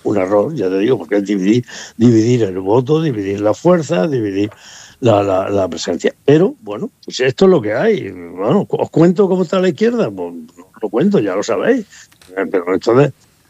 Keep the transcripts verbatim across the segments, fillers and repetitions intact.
un error, ya te digo, porque es dividir, dividir el voto, dividir la fuerza, dividir la, la, la presencia. Pero, bueno, pues esto es lo que hay. Bueno, ¿os cuento cómo está la izquierda? Pues no lo cuento, ya lo sabéis. Pero entonces,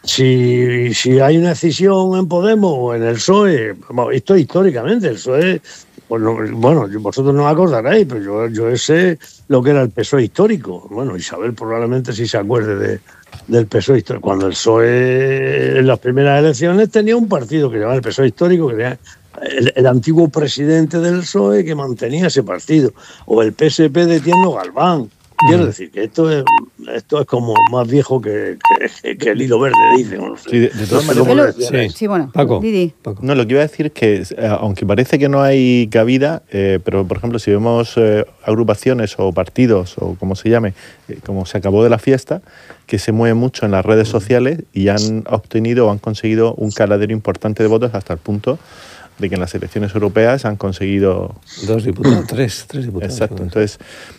si, si hay una decisión en Podemos o en el P S O E, esto históricamente, el P S O E, pues no, bueno, vosotros no acordaréis, pero yo, yo sé lo que era el P S O E histórico. Bueno, Isabel probablemente sí se acuerde de, del P S O E histórico. Cuando el P S O E en las primeras elecciones tenía un partido que se llamaba el P S O E histórico, que era el, el antiguo presidente del P S O E que mantenía ese partido, o el P S P de Tierno Galván. Quiero decir que esto es esto es como más viejo que, que, que el hilo verde, dicen. No sé. Sí, de, de todas no maneras, sí. sí, bueno, Paco, Didi. Paco. No, lo que iba a decir es que, eh, aunque parece que no hay cabida, eh, pero por ejemplo, si vemos eh, agrupaciones o partidos, o como se llame, eh, como se acabó de la fiesta, que se mueven mucho en las redes sociales y han obtenido o han conseguido un caladero importante de votos hasta el punto de que en las elecciones europeas han conseguido... Dos diputados, tres, tres diputados. Exacto, entonces...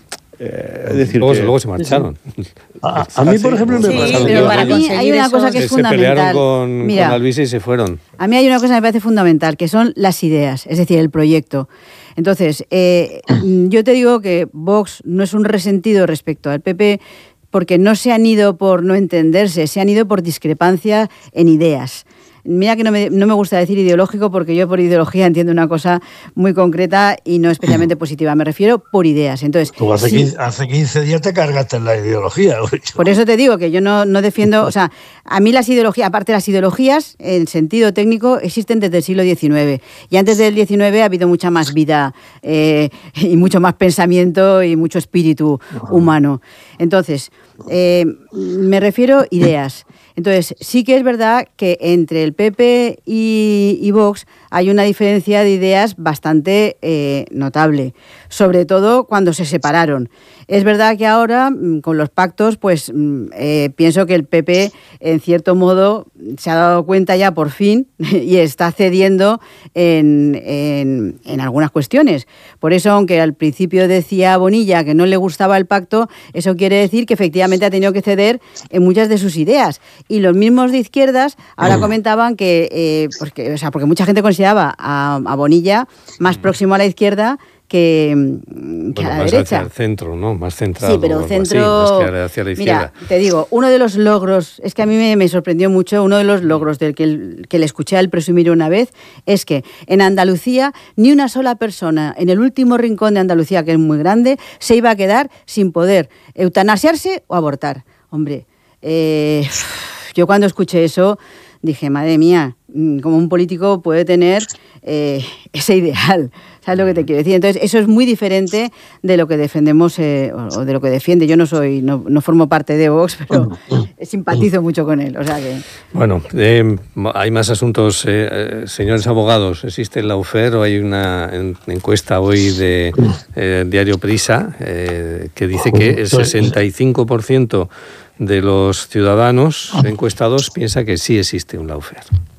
Eh, es decir luego, que... luego se marcharon. A, a mí, por ejemplo, me sí, pasa. pero para mí hay una cosa que es se fundamental. Se pelearon con, Mira, con Alvise y se fueron. A mí hay una cosa que me parece fundamental, que son las ideas, es decir, el proyecto. Entonces, eh, yo te digo que Vox no es un resentido respecto al P P porque no se han ido por no entenderse, se han ido por discrepancia en ideas. Mira que no me, no me gusta decir ideológico porque yo por ideología entiendo una cosa muy concreta y no especialmente positiva. Me refiero por ideas. Entonces, Tú hace, sí, quince, hace quince días te cargaste en la ideología. Por eso te digo que yo no, no defiendo... O sea, a mí las ideologías, aparte las ideologías, en sentido técnico, existen desde el siglo diecinueve. Y antes del diecinueve ha habido mucha más vida eh, y mucho más pensamiento y mucho espíritu humano. Entonces, eh, me refiero a ideas. Entonces, sí que es verdad que entre el P P y, y Vox hay una diferencia de ideas bastante eh, notable, sobre todo cuando se separaron. Es verdad que ahora, con los pactos, pues eh, pienso que el P P, en cierto modo, se ha dado cuenta ya por fin y está cediendo en, en, en algunas cuestiones. Por eso, aunque al principio decía Bonilla que no le gustaba el pacto, eso quiere decir que efectivamente ha tenido que ceder en muchas de sus ideas. Y los mismos de izquierdas ahora comentaban que, eh, porque, o sea, porque mucha gente consideraba a, a Bonilla más próximo a la izquierda que, que bueno, a la más derecha. Hacia el centro, ¿no? Más centrado. Sí, pero centro... Así, más que hacia la izquierda. Mira, te digo, uno de los logros, es que a mí me, me sorprendió mucho, uno de los logros del que, el, que le escuché a él presumir una vez, es que en Andalucía ni una sola persona en el último rincón de Andalucía, que es muy grande, se iba a quedar sin poder eutanasiarse o abortar. Hombre, eh, yo cuando escuché eso dije, madre mía, como un político puede tener eh, ese ideal. ¿Sabes lo que te quiero decir? Entonces, eso es muy diferente de lo que defendemos eh, o de lo que defiende. Yo no soy, no, no formo parte de Vox, pero simpatizo mucho con él. O sea que... Bueno, eh, hay más asuntos. Eh, eh, señores abogados, ¿existe el lawfare o hay una en, encuesta hoy de eh, Diario Prisa eh, que dice que el sesenta y cinco por ciento de los ciudadanos encuestados piensa que sí existe un lawfare?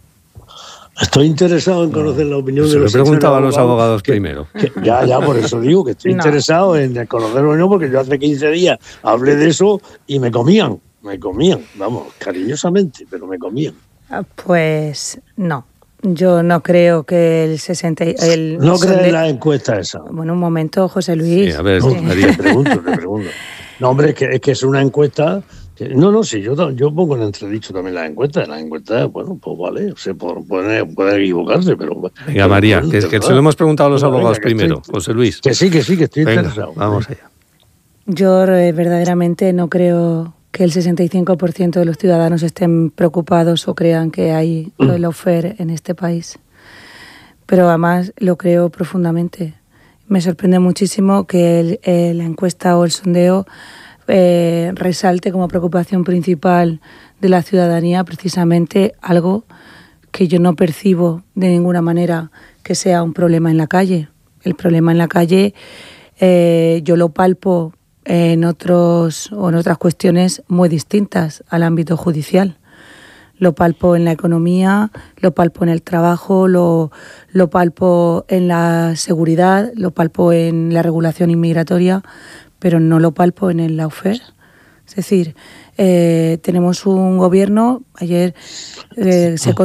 Estoy interesado en conocer la opinión pues de los Se lo preguntaba a los abogados abogados que, primero. Que, ya, ya, por eso digo que estoy no. interesado en conocer la opinión, porque yo hace quince días hablé de eso y me comían, me comían, vamos, cariñosamente, pero me comían. Pues no. Yo no creo que el sesenta... El, ¿No crees en la encuesta esa? Bueno, un momento, José Luis. Sí, a ver, no, te pregunto, te pregunto. No, hombre, es que es, que es una encuesta... No, no, sí, yo, yo pongo en entredicho también las encuestas. Las encuestas, bueno, pues vale, se pueden, pueden equivocarse, pero... Venga, pero, María, bueno, que, que se lo hemos preguntado a los venga, abogados venga, primero. Estoy, José Luis. Que sí, que sí, que estoy venga, interesado. Vamos allá. Yo eh, verdaderamente no creo que el sesenta y cinco por ciento de los ciudadanos estén preocupados o crean que hay el lawfare en este país. Pero además lo creo profundamente. Me sorprende muchísimo que el, eh, la encuesta o el sondeo eh, resalte como preocupación principal de la ciudadanía precisamente algo que yo no percibo de ninguna manera que sea un problema en la calle. El problema en la calle eh, yo lo palpo en otros o en otras cuestiones muy distintas al ámbito judicial. Lo palpo en la economía, lo palpo en el trabajo, lo, lo palpo en la seguridad, lo palpo en la regulación inmigratoria, pero no lo palpo en el lawfare. Es decir, eh, tenemos un gobierno, ayer eh, se